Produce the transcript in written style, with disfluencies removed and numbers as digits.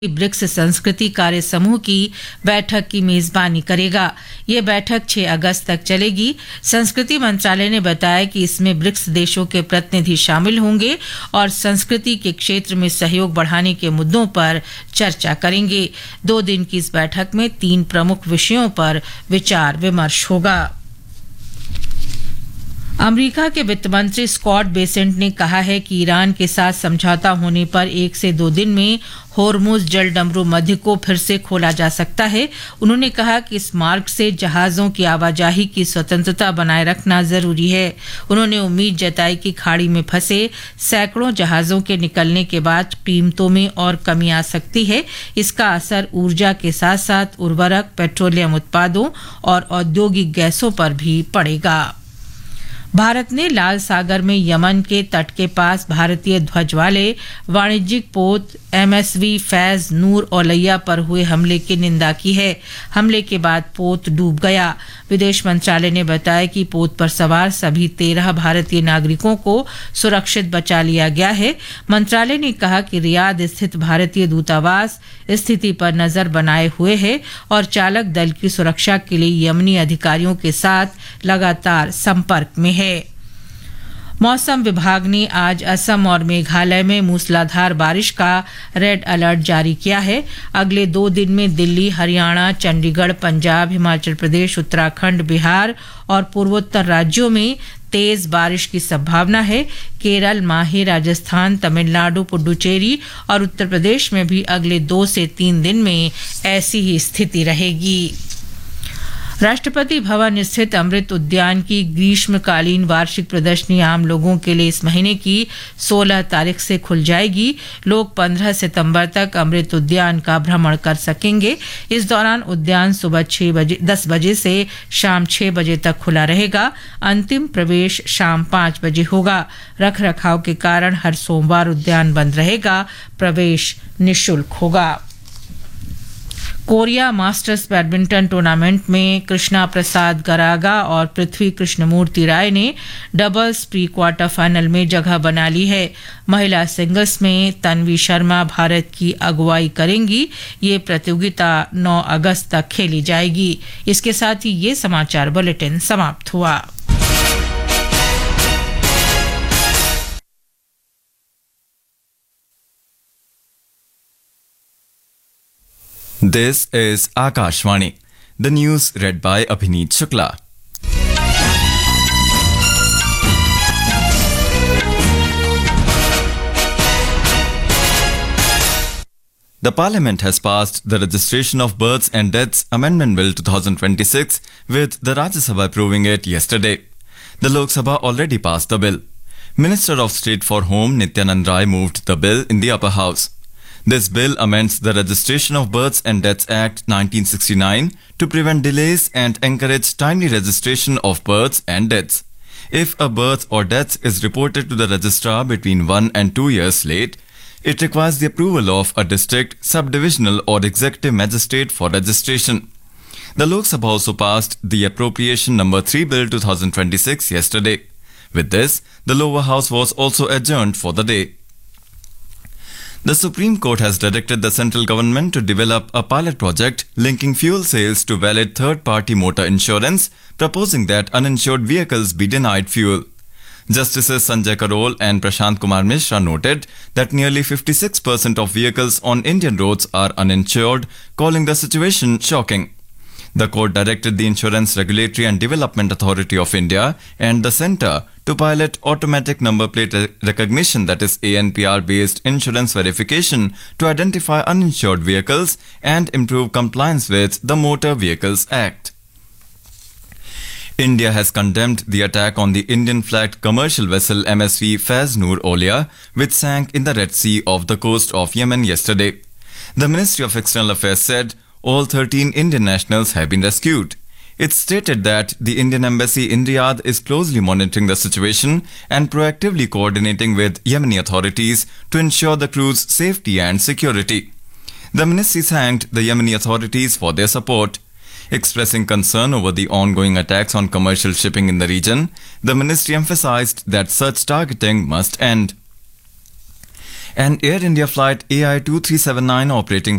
BRICS संस्कृति कार्य समूह की बैठक की मेजबानी करेगा। ये बैठक 6 अगस्त तक चलेगी। संस्कृति मंत्रालय ने बताया कि इसमें ब्रिक्स देशों के प्रतिनिधि शामिल होंगे और संस्कृति के क्षेत्र में सहयोग बढ़ाने के मुद्दों पर चर्चा करेंगे। 2 दिन की इस बैठक में 3 प्रमुख विषयों पर विचार विमर्श होगा। अमेरिका के वित्त मंत्री स्कॉट बेसेंट ने कहा है कि ईरान के साथ समझौता होने पर 1 से 2 दिन में होर्मुज जल डमरू मध्य को फिर से खोला जा सकता है। उन्होंने कहा कि इस मार्ग से जहाजों की आवाजाही की स्वतंत्रता बनाए रखना जरूरी है। उन्होंने उम्मीद जताई कि खाड़ी में फंसे सैकड़ों जहाजों के निकलने के बाद कीमतों में और कमी आ सकती है। इसका असर ऊर्जा के साथ साथ उर्वरक, पेट्रोलियम उत्पादों और औद्योगिक गैसों पर भी पड़ेगा। भारत ने लाल सागर में यमन के तट के पास भारतीय ध्वज वाले वाणिज्यिक पोत एमएसवी फैज नूर औलैया पर हुए हमले की निंदा की है। हमले के बाद पोत डूब गया। विदेश मंत्रालय ने बताया कि पोत पर सवार सभी 13 भारतीय नागरिकों को सुरक्षित बचा लिया गया है। मंत्रालय ने कहा कि रियाद स्थित भारतीय दूतावास स्थिति पर नजर बनाए हुए है और चालक दल की सुरक्षा के लिए यमनी अधिकारियों के साथ लगातार संपर्क में है। मौसम विभाग ने आज असम और मेघालय में मूसलाधार बारिश का रेड अलर्ट जारी किया है। अगले 2 दिन में दिल्ली, हरियाणा, चंडीगढ़, पंजाब, हिमाचल प्रदेश, उत्तराखंड, बिहार और पूर्वोत्तर राज्यों में तेज बारिश की संभावना है। केरल, माहे, राजस्थान, तमिलनाडु, पुडुचेरी और उत्तर प्रदेश में भी अगले 2 से 3 दिन में ऐसी ही स्थिति रहेगी। राष्ट्रपति भवन स्थित अमृत उद्यान की ग्रीष्मकालीन वार्षिक प्रदर्शनी आम लोगों के लिए इस महीने की 16 तारीख से खुल जाएगी। लोग 15 सितंबर तक अमृत उद्यान का भ्रमण कर सकेंगे। इस दौरान उद्यान सुबह 10 बजे से शाम 6 बजे तक खुला रहेगा। अंतिम प्रवेश शाम 5 बजे होगा। रखरखाव के कारण हर सोमवार उद्यान बंद रहेगा। प्रवेश निःशुल्क होगा। कोरिया मास्टर्स बैडमिंटन टूर्नामेंट में कृष्णा प्रसाद गरागा और पृथ्वी कृष्णमूर्ति राय ने डबल्स प्री क्वार्टर फाइनल में जगह बना ली है। महिला सिंगल्स में तन्वी शर्मा भारत की अगुवाई करेंगी। ये प्रतियोगिता 9 अगस्त तक खेली जाएगी। इसके साथ ही ये समाचार बुलेटिन समाप्त हुआ। This is Akashvani. The news read by Abhineet Shukla. The Parliament has passed the Registration of Births and Deaths Amendment Bill 2026 with the Rajya Sabha approving it yesterday. The Lok Sabha already passed the bill. Minister of State for Home Nityanand Rai moved the bill in the upper house. This bill amends the Registration of Births and Deaths Act 1969 to prevent delays and encourage timely registration of births and deaths. If a birth or death is reported to the registrar between 1 and 2 years late, it requires the approval of a district, subdivisional or executive magistrate for registration. The Lok Sabha also passed the Appropriation Number 3 Bill 2026 yesterday. With this, the lower house was also adjourned for the day. The Supreme Court has directed the central government to develop a pilot project linking fuel sales to valid third-party motor insurance, proposing that uninsured vehicles be denied fuel. Justices Sanjay Karol and Prashant Kumar Mishra noted that nearly 56% of vehicles on Indian roads are uninsured, calling the situation shocking. The court directed the Insurance Regulatory and Development Authority of India and the Centre to pilot automatic number plate recognition, that is ANPR-based insurance verification, to identify uninsured vehicles and improve compliance with the Motor Vehicles Act. India has condemned the attack on the Indian-flagged commercial vessel MSV Faiz Noor Aulia, which sank in the Red Sea off the coast of Yemen yesterday. The Ministry of External Affairs said all 13 Indian nationals have been rescued. It stated that the Indian embassy in Riyadh is closely monitoring the situation and proactively coordinating with Yemeni authorities to ensure the crew's safety and security. The ministry thanked the Yemeni authorities for their support. Expressing concern over the ongoing attacks on commercial shipping in the region, the ministry emphasized that such targeting must end. An Air India flight AI 2379 operating